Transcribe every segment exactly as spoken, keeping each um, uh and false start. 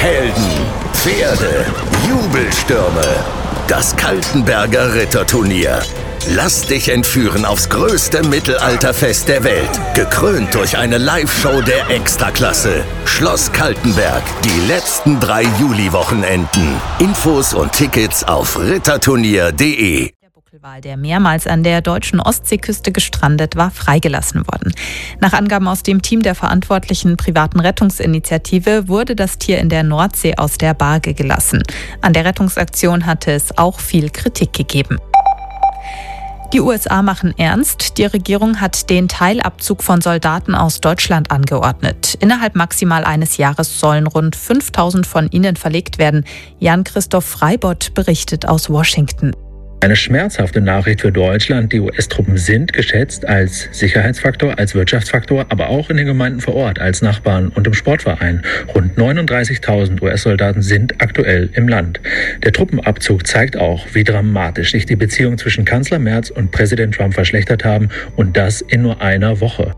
Helden, Pferde, Jubelstürme. Das Kaltenberger Ritterturnier. Lass dich entführen aufs größte Mittelalterfest der Welt. Gekrönt durch eine Live-Show der Extraklasse. Schloss Kaltenberg. Die letzten drei Juli-Wochenenden. Infos und Tickets auf ritterturnier punkt de. Der mehrmals an der deutschen Ostseeküste gestrandet war, freigelassen worden. Nach Angaben aus dem Team der verantwortlichen privaten Rettungsinitiative wurde das Tier in der Nordsee aus der Barge gelassen. An der Rettungsaktion hatte es auch viel Kritik gegeben. Die U S A machen ernst. Die Regierung hat den Teilabzug von Soldaten aus Deutschland angeordnet. Innerhalb maximal eines Jahres sollen rund fünftausend von ihnen verlegt werden. Jan-Christoph Freibott berichtet aus Washington. Eine schmerzhafte Nachricht für Deutschland. Die U S-Truppen sind geschätzt als Sicherheitsfaktor, als Wirtschaftsfaktor, aber auch in den Gemeinden vor Ort, als Nachbarn und im Sportverein. Rund neununddreißigtausend U S-Soldaten sind aktuell im Land. Der Truppenabzug zeigt auch, wie dramatisch sich die Beziehungen zwischen Kanzler Merz und Präsident Trump verschlechtert haben, und das in nur einer Woche.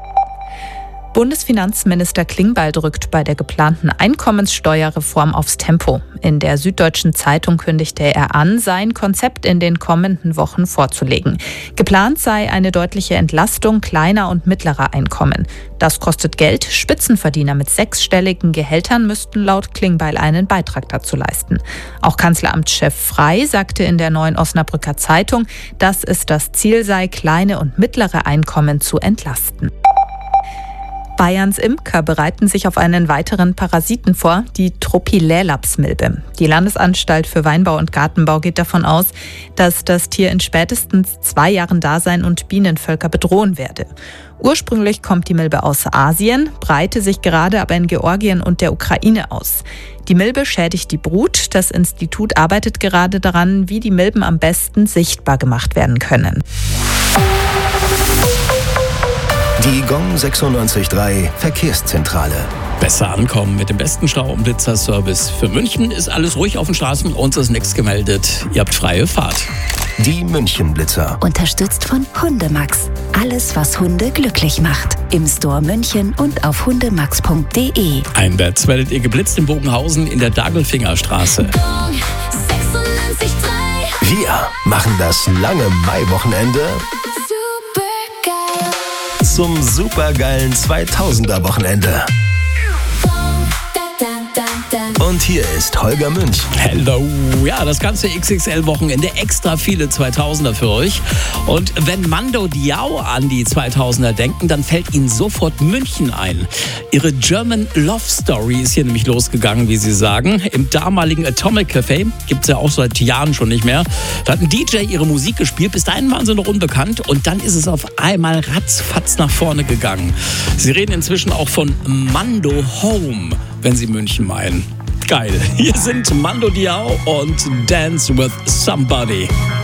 Bundesfinanzminister Klingbeil drückt bei der geplanten Einkommenssteuerreform aufs Tempo. In der Süddeutschen Zeitung kündigte er an, sein Konzept in den kommenden Wochen vorzulegen. Geplant sei eine deutliche Entlastung kleiner und mittlerer Einkommen. Das kostet Geld. Spitzenverdiener mit sechsstelligen Gehältern müssten laut Klingbeil einen Beitrag dazu leisten. Auch Kanzleramtschef Frey sagte in der Neuen Osnabrücker Zeitung, dass es das Ziel sei, kleine und mittlere Einkommen zu entlasten. Bayerns Imker bereiten sich auf einen weiteren Parasiten vor, die Tropilälapsmilbe. Die Landesanstalt für Weinbau und Gartenbau geht davon aus, dass das Tier in spätestens zwei Jahren da sein und Bienenvölker bedrohen werde. Ursprünglich kommt die Milbe aus Asien, breite sich gerade aber in Georgien und der Ukraine aus. Die Milbe schädigt die Brut. Das Institut arbeitet gerade daran, wie die Milben am besten sichtbar gemacht werden können. Die Gong sechsundneunzig Komma drei Verkehrszentrale. Besser ankommen mit dem besten Stau- und Blitzerservice. Für München ist alles ruhig auf den Straßen. Uns ist nichts gemeldet. Ihr habt freie Fahrt. Die München-Blitzer. Unterstützt von Hundemax. Alles, was Hunde glücklich macht. Im Store München und auf hundemax punkt de. Einwärts werdet ihr geblitzt in Bogenhausen in der Dagelfingerstraße. Wir machen das lange Maiwochenende zum supergeilen zweitausender Wochenende. Und hier ist Holger Münch. Hello. Ja, das ganze X X L-Wochenende, extra viele zweitausender für euch. Und wenn Mando Diao an die zweitausender denken, dann fällt ihnen sofort München ein. Ihre German Love Story ist hier nämlich losgegangen, wie sie sagen. Im damaligen Atomic Café, gibt es ja auch seit Jahren schon nicht mehr. Da hat ein D J ihre Musik gespielt, bis dahin waren sie noch unbekannt. Und dann ist es auf einmal ratzfatz nach vorne gegangen. Sie reden inzwischen auch von Mando Home, wenn sie München meinen. Geil. Hier sind Mando Diao und Dance with Somebody.